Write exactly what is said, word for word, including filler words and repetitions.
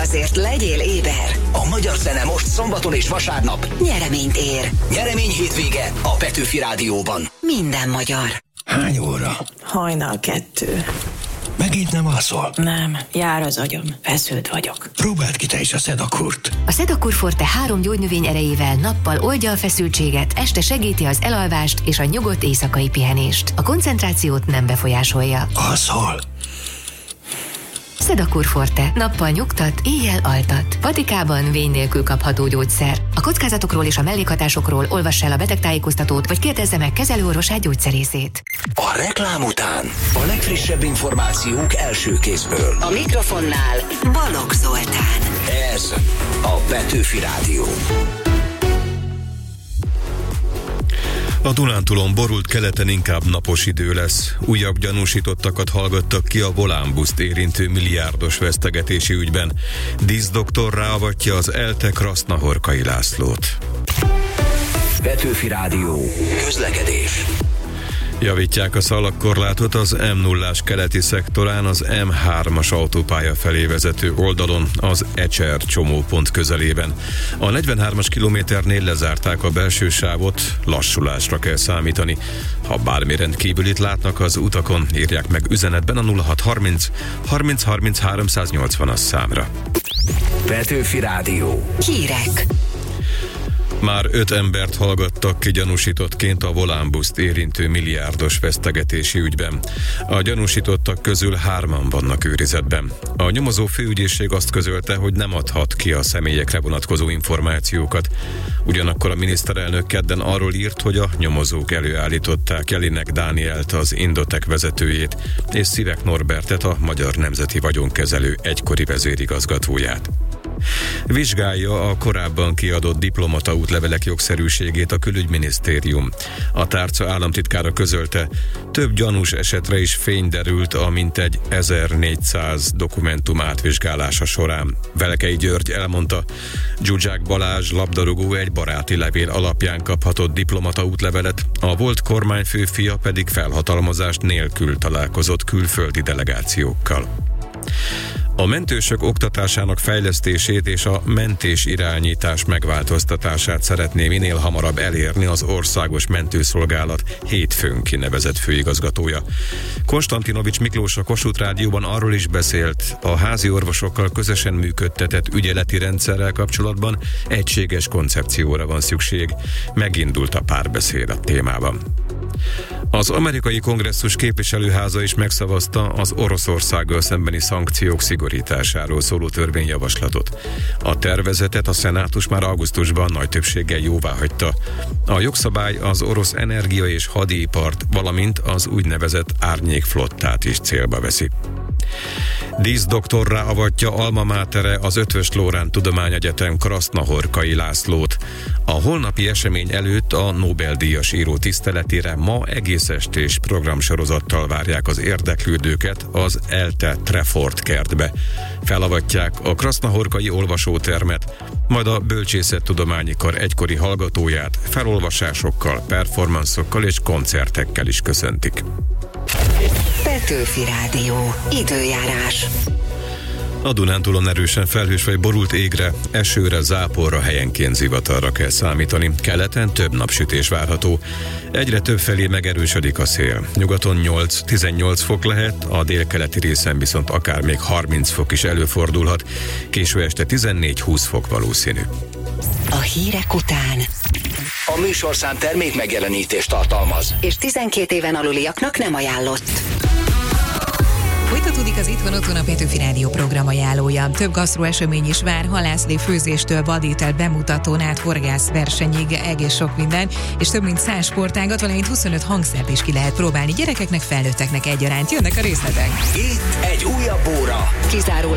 Azért legyél éber. A magyar zene most szombaton és vasárnap Nyereményt ér. Nyeremény hétvége a Petőfi Rádióban. Minden magyar. Hány óra? Hajnal kettő. Megint nem alszol? Nem, jár az agyam, feszült vagyok. Próbáld ki te is a Szedakurt. A Szedakur Forte három gyógynövény erejével nappal oldja a feszültséget, este segíti az elalvást és a nyugodt éjszakai pihenést. A koncentrációt nem befolyásolja. Alszol? Szedakur Forte. Nappal nyugtat, éjjel altat. Patikában vény nélkül kapható gyógyszer. A kockázatokról és a mellékhatásokról olvass el a betegtájékoztatót, vagy kérdezze meg kezelőorvosát, gyógyszerészét. A reklám után a legfrissebb információk első kézből. A mikrofonnál Balogh Zoltán. Ez a Petőfi Rádió. A Dunántúlon borult, keleten inkább napos idő lesz. Újabb gyanúsítottakat hallgattak ki a Volánbuszt érintő milliárdos vesztegetési ügyben. Díszdoktor ráavatja az ELTE Krasznahorkai Lászlót. Petőfi Rádió. Közlekedés. Javítják a szalagkorlátot az M nullás keleti szektorán, az M hármas autópálya felé vezető oldalon, az Ecser csomópont közelében. A negyvenhármas kilométernél lezárták a belső sávot, lassulásra kell számítani. Ha bármi rendkívülit látnak az utakon, írják meg üzenetben a nulla hat harminc harminc harminc háromszáznyolcvanas számra. Petőfi Rádió. Hírek. Már öt embert hallgattak ki gyanúsítottként a Volánbuszt érintő milliárdos vesztegetési ügyben. A gyanúsítottak közül hárman vannak őrizetben. A nyomozó főügyészség azt közölte, hogy nem adhat ki a személyekre vonatkozó információkat. Ugyanakkor a miniszterelnök kedden arról írt, hogy a nyomozók előállították Jelinek Dánielt, az Indotek vezetőjét, és Szivek Norbertet, a Magyar Nemzeti Vagyonkezelő egykori vezérigazgatóját. Vizsgálja a korábban kiadott diplomata útlevelek jogszerűségét a Külügyminisztérium. A tárca államtitkára közölte, több gyanús esetre is fény derült a mintegy ezernégyszáz dokumentum átvizsgálása során. Velekei György elmondta, Dzsuzsák Balázs labdarúgó egy baráti levél alapján kaphatott diplomata útlevelet, a volt kormányfő fia pedig felhatalmazást nélkül találkozott külföldi delegációkkal. A mentősök oktatásának fejlesztését és a mentés irányítás megváltoztatását szeretné minél hamarabb elérni az Országos Mentőszolgálat hétfőn kinevezett főigazgatója. Konstantinovics Miklós a Kossuth Rádióban arról is beszélt, a házi orvosokkal közösen működtetett ügyeleti rendszerrel kapcsolatban egységes koncepcióra van szükség. Megindult a párbeszéd a témában. Az amerikai kongresszus képviselőháza is megszavazta az Oroszországgal szembeni szankciók szigorításáról szóló törvényjavaslatot. A tervezetet a szenátus már augusztusban nagy többséggel jóváhagyta. A jogszabály az orosz energia- és hadipart, valamint az úgynevezett árnyékflottát is célba veszi. Díszdoktorrá avatja alma mátere az Eötvös Loránd Tudományegyetem Krasznahorkai Lászlót. A holnapi esemény előtt a Nobel-díjas író tiszteletére ma egész estés programsorozattal várják az érdeklődőket az ELTE Trefort kertbe. Felavatják a krasznahorkai olvasótermet, majd a Bölcsészettudományi Kar egykori hallgatóját felolvasásokkal, performanszokkal és koncertekkel is köszöntik. Petőfi Rádió. Időjárás. A Dunántúlon erősen felhős vagy borult égre, esőre, záporra, helyenként zivatarra kell számítani. Keleten több napsütés várható. Egyre több felé megerősödik a szél. Nyugaton nyolc-tizennyolc fok lehet, a délkeleti részen viszont akár még harminc fok is előfordulhat. Késő este tizennégy-húsz fok valószínű. A hírek után A műsorszám termék megjelenítést tartalmaz, és tizenkét éven aluliaknak nem ajánlott. Folytatódik az Itthon Otthon, a Petőfi Rádió programajánlója. Több gasztroesemény is vár, halászlé főzéstől vadétel bemutatón át horgászversenyig, egész sok minden, és több mint száz sportágat, valamint huszonöt hangszert is ki lehet próbálni. Gyerekeknek, felnőtteknek egyaránt. Jönnek a részletek. itt egy újabb óra. Kizárólag